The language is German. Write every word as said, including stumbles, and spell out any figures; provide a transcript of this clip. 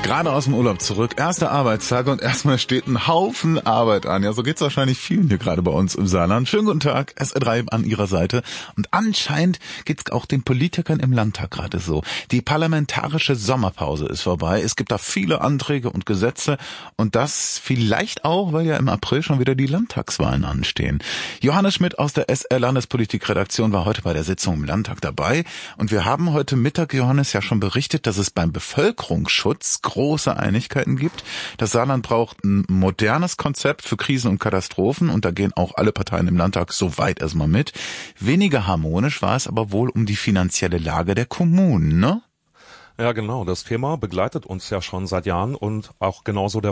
Gerade aus dem Urlaub zurück, erster Arbeitstag und erstmal steht ein Haufen Arbeit an. Ja, so geht's wahrscheinlich vielen hier gerade bei uns im Saarland. Schönen guten Tag, S R drei an Ihrer Seite. Und anscheinend geht's auch den Politikern im Landtag gerade so. Die parlamentarische Sommerpause ist vorbei. Es gibt da viele Anträge und Gesetze und das vielleicht auch, weil ja im April schon wieder die Landtagswahlen anstehen. Johannes Schmidt aus der S R-Landespolitik-Redaktion war heute bei der Sitzung im Landtag dabei und wir haben heute Mittag, Johannes, ja schon berichtet, dass es beim Bevölkerungsschutz große Einigkeiten gibt. Das Saarland braucht ein modernes Konzept für Krisen und Katastrophen und da gehen auch alle Parteien im Landtag soweit erstmal mit. Weniger harmonisch war es aber wohl um die finanzielle Lage der Kommunen, ne? Ja, genau. Das Thema begleitet uns ja schon seit Jahren und auch genauso der